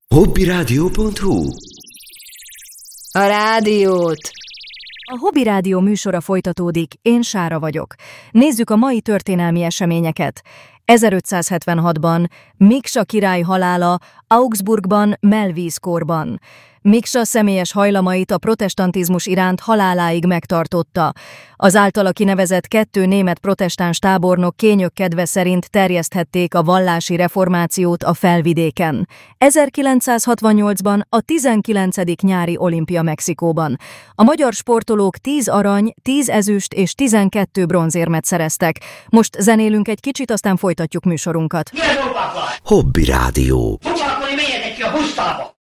Hobbyradio.hu. A rádiót! A Hobby Rádió műsora folytatódik, én Sára vagyok. Nézzük a mai történelmi eseményeket. 1576-ban Miksa király halála Augsburgban, Melvízkorban. Miksa személyes hajlamait a protestantizmus iránt haláláig megtartotta. Az általa kinevezett 2 német protestáns tábornok kényök kedve szerint terjeszthették a vallási reformációt a felvidéken. 1968-ban a 19. nyári olimpia Mexikóban. A magyar sportolók 10 arany, 10 ezüst és 12 bronzérmet szereztek. Most zenélünk egy kicsit, aztán folytatjuk műsorunkat. Hobby Rádió. Foglalkozni mélyetek ki a pusztába!